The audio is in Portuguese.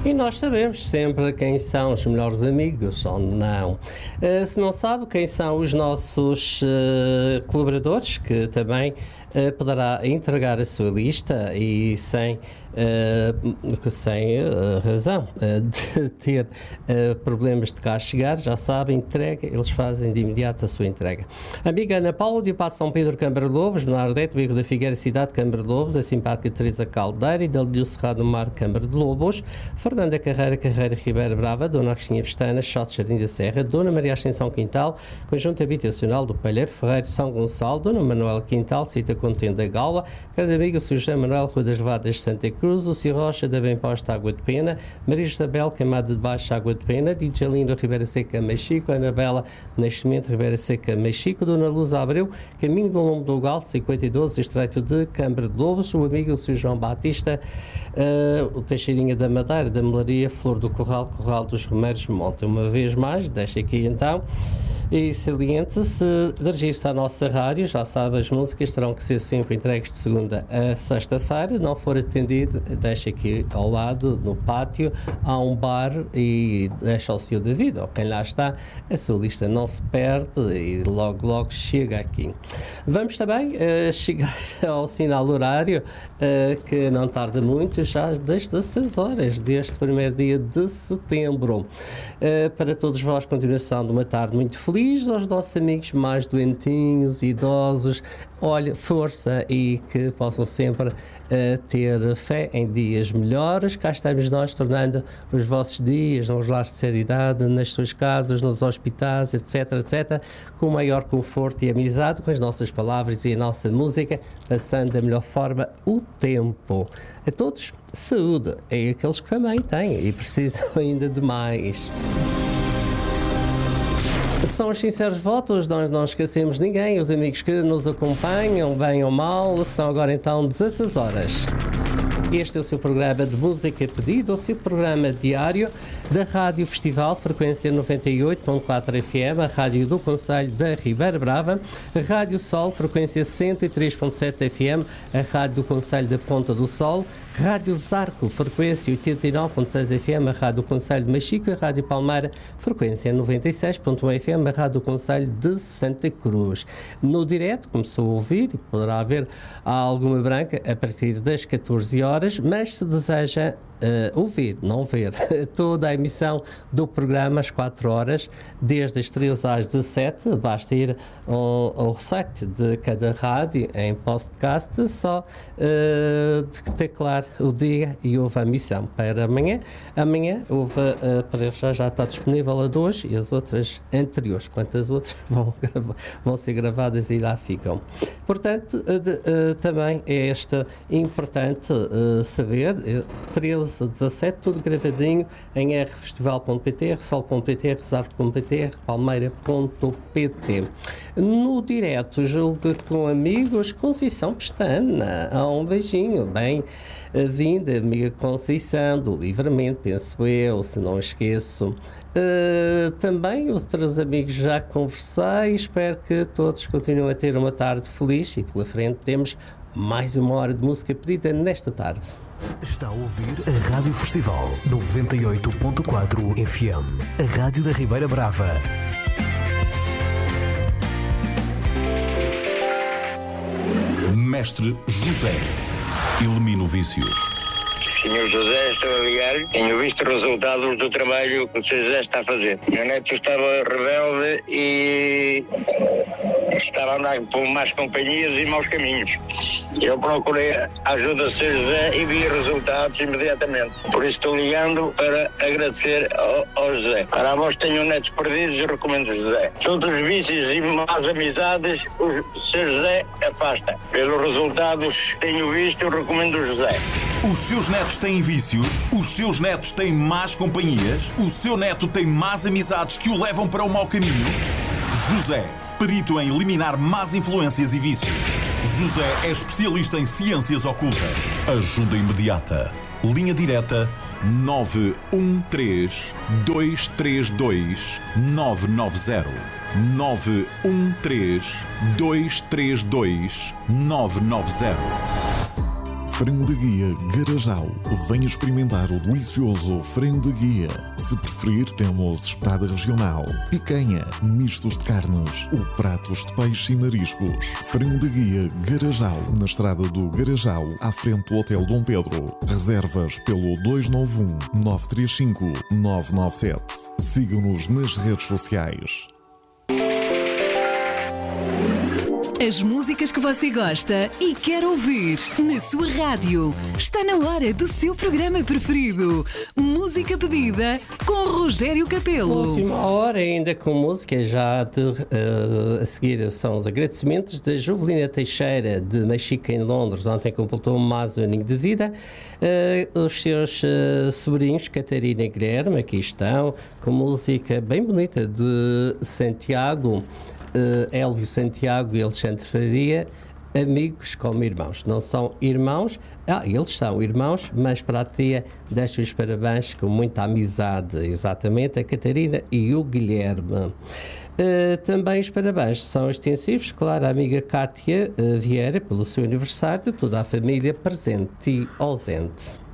E nós sabemos sempre quem são os melhores amigos ou não. Se não sabe quem são os nossos colaboradores, que também poderá entregar a sua lista e sem razão de ter problemas de cá chegar, já sabem, entrega, eles fazem de imediato a sua entrega. Amiga Ana Paula, de Passo São Pedro Câmara Lobos, no Ardete, Bico da Figueira, cidade de Câmara Lobos, a simpática Teresa Caldeira e Dalio Cerrado no Mar, Câmara de Lobos, Fernanda Carreira Ribeira Brava, Dona Agostinha Pestana, Chote Jardim da Serra, Dona Maria Ascensão Quintal, Conjunto Habitacional do Palheiro Ferreiro, São Gonçalo, Dona Manuela Quintal, Cita Contente da Gaula, grande amigo Sr. José Manuel Rua das Levadas de Santa Cruz, Lúcio Rocha da Bem Posta Água de Pena, Maria Isabel Camada de Baixo Água de Pena, Djalino Ribeira Seca Machico, Anabela Nascimento Ribeira Seca Machico, Dona Luz Abreu, Caminho do Lombo do Gal, 52, Estreito de Câmara de Lobos, o amigo Sr. João Batista, o Teixeirinha da Madeira, da Melaria, Flor do Corral, Corral dos Remeiros Monte. Uma vez mais, deixa aqui então. E saliente, se dirigir-se à nossa rádio, já sabe, as músicas terão que ser sempre entregues de segunda a sexta-feira. Não for atendido, deixa aqui ao lado, no pátio, há um bar e deixa ao seu devido, ou quem lá está, a sua lista não se perde e logo chega aqui. Vamos também chegar ao sinal horário, que não tarda muito, já das 16 horas, deste primeiro dia de setembro. Para todos vós, continuação de uma tarde muito feliz, aos nossos amigos mais doentinhos, idosos, olha, força e que possam sempre ter fé em dias melhores. Cá estamos nós tornando os vossos dias nos lares de seriedade, nas suas casas, nos hospitais, etc, com o maior conforto e amizade, com as nossas palavras e a nossa música, passando da melhor forma o tempo. A todos, saúde. É aqueles que também têm e precisam ainda de mais. São os sinceros votos, nós não esquecemos ninguém, os amigos que nos acompanham, bem ou mal, são agora então 16 horas. Este é o seu programa de música pedido, o seu programa diário da Rádio Festival, frequência 98.4 FM, a Rádio do Concelho da Ribeira Brava, a Rádio Sol, frequência 103.7 FM, a Rádio do Concelho da Ponta do Sol, Rádio Zarco, frequência 89.6 FM, a Rádio do Concelho de Machico, a Rádio Palmeira, frequência 96.1 FM, a Rádio do Concelho de Santa Cruz. No direto, começou a ouvir, e poderá haver alguma branca a partir das 14 horas, mas se deseja ouvir, não ver, toda a emissão do programa às 4 horas, desde as 3 às 17, basta ir ao site de cada rádio em podcast, só teclar o dia e houve a emissão para amanhã. Amanhã houve, para já está disponível a 2 e as outras anteriores, quantas outras vão ser gravadas e lá ficam. Portanto, também é importante saber, 13 a 17, tudo gravadinho em rfestival.pt, rsol.pt, rsarco.pt, palmeira.pt. No direto, julgo com amigos, Conceição Pestana. Um beijinho, bem-vinda, amiga Conceição, do Livramento, penso eu, se não esqueço. Também os outros amigos já conversei, espero que todos continuem a ter uma tarde feliz e pela frente temos mais uma hora de música pedida nesta tarde. Está a ouvir a Rádio Festival 98.4 FM, a Rádio da Ribeira Brava. Mestre José, elimina o vício. Senhor José, estou a ligar. Tenho visto resultados do trabalho que o Sr. José está a fazer. Meu neto estava rebelde e estava a andar por más companhias e maus caminhos. Eu procurei a ajuda do Sr. José e vi resultados imediatamente. Por isso estou ligando para agradecer ao José. Para a voz tenho netos perdidos, eu recomendo José. Todos os vícios e más amizades, o Sr. José afasta. Pelos resultados que tenho visto, eu recomendo o José. Os seus netos têm vícios? Os seus netos têm más companhias? O seu neto tem más amizades que o levam para o mau caminho? José, perito em eliminar más influências e vícios. José é especialista em ciências ocultas. Ajuda imediata. Linha direta 913-232-990. 913-232-990. Frango de Guia Garajal. Venha experimentar o delicioso frango de guia. Se preferir, temos espetada regional, picanha, mistos de carnes ou pratos de peixe e mariscos. Frango de Guia Garajal, na estrada do Garajal, à frente do Hotel Dom Pedro. Reservas pelo 291-935-997. Sigam-nos nas redes sociais. As músicas que você gosta e quer ouvir na sua rádio. Está na hora do seu programa preferido. Música pedida com Rogério Capelo. Última hora ainda com música, já a seguir são os agradecimentos da Jovelina Teixeira de Mexica em Londres. Ontem completou mais um aninho de vida. Os seus sobrinhos Catarina e Guilherme aqui estão com música bem bonita de Santiago. Elvio Santiago e Alexandre Faria, amigos como irmãos. Não são irmãos, eles são irmãos, mas para a tia deixo os parabéns com muita amizade, exatamente, a Catarina e o Guilherme. Também os parabéns são extensivos, claro, a amiga Cátia Vieira, pelo seu aniversário, toda a família presente e ausente.